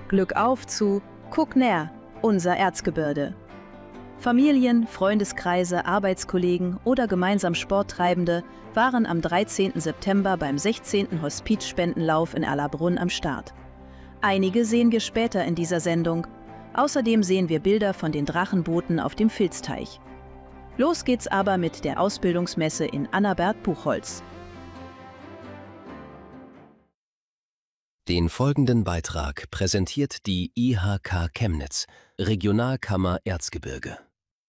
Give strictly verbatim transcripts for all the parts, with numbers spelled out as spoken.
Glück auf zu Guck näher, unser Erzgebirge. Familien, Freundeskreise, Arbeitskollegen oder gemeinsam Sporttreibende waren am dreizehnten September beim sechzehnten Hospizspendenlauf in Erlabrunn am Start. Einige sehen wir später in dieser Sendung. Außerdem sehen wir Bilder von den Drachenbooten auf dem Vilsteich. Los geht's aber mit der Ausbildungsmesse in Annaberg-Buchholz. Den folgenden Beitrag präsentiert die I H K Chemnitz, Regionalkammer Erzgebirge.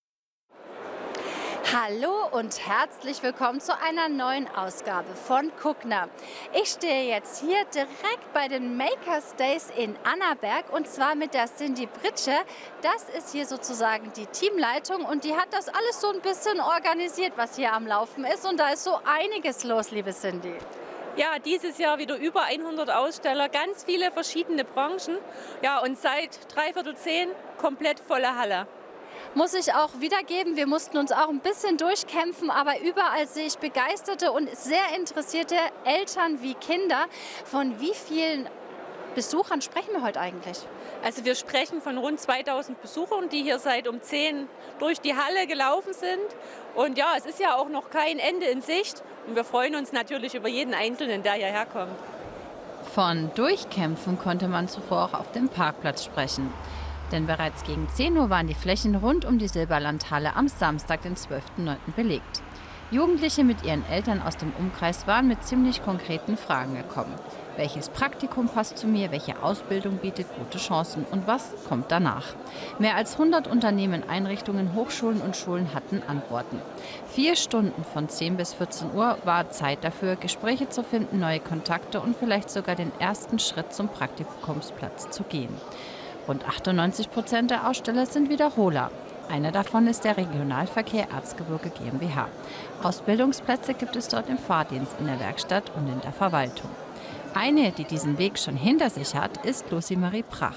Hallo und herzlich willkommen zu einer neuen Ausgabe von Kuckner. Ich stehe jetzt hier direkt bei den Makers Days in Annaberg und zwar mit der Cindy Britsche. Das ist hier sozusagen die Teamleitung und die hat das alles so ein bisschen organisiert, was hier am Laufen ist. Und da ist so einiges los, liebe Cindy. Ja, dieses Jahr wieder über hundert Aussteller, ganz viele verschiedene Branchen. Ja, und seit dreiviertel zehn komplett volle Halle. Muss ich auch wiedergeben, wir mussten uns auch ein bisschen durchkämpfen, aber überall sehe ich begeisterte und sehr interessierte Eltern wie Kinder. Von wie vielen Besuchern sprechen wir heute eigentlich? Also wir sprechen von rund zweitausend Besuchern, die hier seit um zehn durch die Halle gelaufen sind. Und ja, es ist ja auch noch kein Ende in Sicht. Und wir freuen uns natürlich über jeden Einzelnen, der hierher kommt. Von Durchkämpfen konnte man zuvor auch auf dem Parkplatz sprechen. Denn bereits gegen zehn Uhr waren die Flächen rund um die Silberlandhalle am Samstag, den zwölften neunten belegt. Jugendliche mit ihren Eltern aus dem Umkreis waren mit ziemlich konkreten Fragen gekommen. Welches Praktikum passt zu mir, welche Ausbildung bietet gute Chancen und was kommt danach? Mehr als hundert Unternehmen, Einrichtungen, Hochschulen und Schulen hatten Antworten. Vier Stunden von zehn bis vierzehn Uhr war Zeit dafür, Gespräche zu finden, neue Kontakte und vielleicht sogar den ersten Schritt zum Praktikumsplatz zu gehen. Rund achtundneunzig Prozent der Aussteller sind Wiederholer. Einer davon ist der Regionalverkehr Erzgebirge GmbH. Ausbildungsplätze gibt es dort im Fahrdienst, in der Werkstatt und in der Verwaltung. Eine, die diesen Weg schon hinter sich hat, ist Lucy Marie Prach.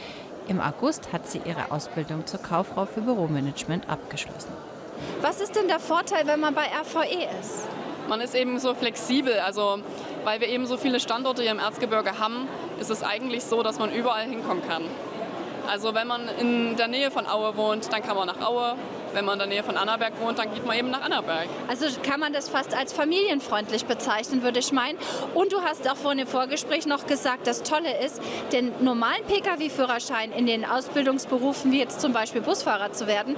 Im August hat sie ihre Ausbildung zur Kauffrau für Büromanagement abgeschlossen. Was ist denn der Vorteil, wenn man bei R V E ist? Man ist eben so flexibel, also weil wir eben so viele Standorte hier im Erzgebirge haben, ist es eigentlich so, dass man überall hinkommen kann. Also wenn man in der Nähe von Aue wohnt, dann kann man nach Aue. Wenn man in der Nähe von Annaberg wohnt, dann geht man eben nach Annaberg. Also kann man das fast als familienfreundlich bezeichnen, würde ich meinen. Und du hast auch vorhin im Vorgespräch noch gesagt, das Tolle ist, den normalen P K W-Führerschein in den Ausbildungsberufen, wie jetzt zum Beispiel Busfahrer zu werden,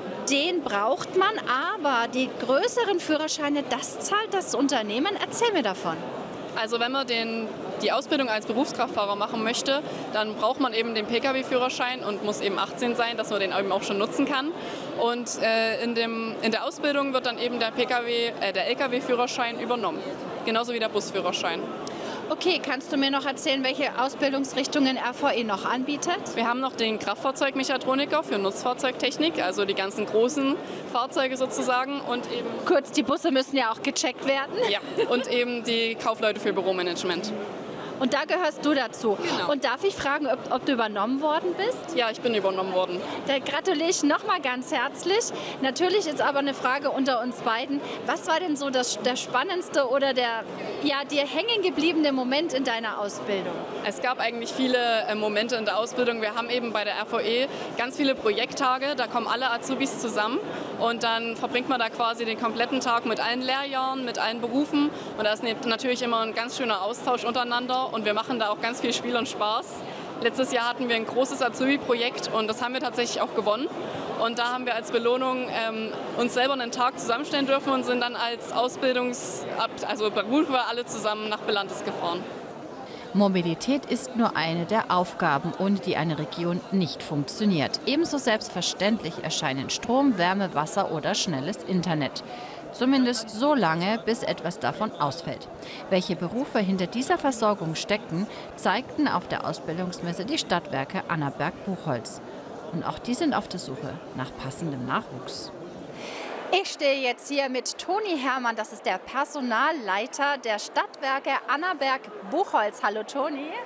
den braucht man, aber die größeren Führerscheine, das zahlt das Unternehmen. Erzähl mir davon. Also wenn man den, die Ausbildung als Berufskraftfahrer machen möchte, dann braucht man eben den P K W-Führerschein und muss eben achtzehn sein, dass man den eben auch schon nutzen kann. Und äh, in, dem, in der Ausbildung wird dann eben der, P K W, äh, der L K W-Führerschein übernommen, genauso wie der Busführerschein. Okay, kannst du mir noch erzählen, welche Ausbildungsrichtungen R V E noch anbietet? Wir haben noch den Kraftfahrzeugmechatroniker für Nutzfahrzeugtechnik, also die ganzen großen Fahrzeuge sozusagen. Und eben kurz, die Busse müssen ja auch gecheckt werden. Ja, und eben die Kaufleute für Büromanagement. Und da gehörst du dazu. Genau. Und darf ich fragen, ob, ob du übernommen worden bist? Ja, ich bin übernommen worden. Da gratuliere ich nochmal ganz herzlich. Natürlich ist aber eine Frage unter uns beiden. Was war denn so das, der spannendste oder der ja, dir hängen gebliebene Moment in deiner Ausbildung? Es gab eigentlich viele äh, Momente in der Ausbildung. Wir haben eben bei der R V E ganz viele Projekttage. Da kommen alle Azubis zusammen und dann verbringt man da quasi den kompletten Tag mit allen Lehrjahren, mit allen Berufen. Und da ist natürlich immer ein ganz schöner Austausch untereinander. Und wir machen da auch ganz viel Spiel und Spaß. Letztes Jahr hatten wir ein großes Azubi-Projekt und das haben wir tatsächlich auch gewonnen. Und da haben wir als Belohnung ähm, uns selber einen Tag zusammenstellen dürfen und sind dann als Ausbildungs-, also Berufe alle zusammen nach Belantes gefahren. Mobilität ist nur eine der Aufgaben, ohne die eine Region nicht funktioniert. Ebenso selbstverständlich erscheinen Strom, Wärme, Wasser oder schnelles Internet. Zumindest so lange, bis etwas davon ausfällt. Welche Berufe hinter dieser Versorgung steckten, zeigten auf der Ausbildungsmesse die Stadtwerke Annaberg-Buchholz. Und auch die sind auf der Suche nach passendem Nachwuchs. Ich stehe jetzt hier mit Toni Herrmann, das ist der Personalleiter der Stadtwerke Annaberg-Buchholz. Hallo Toni.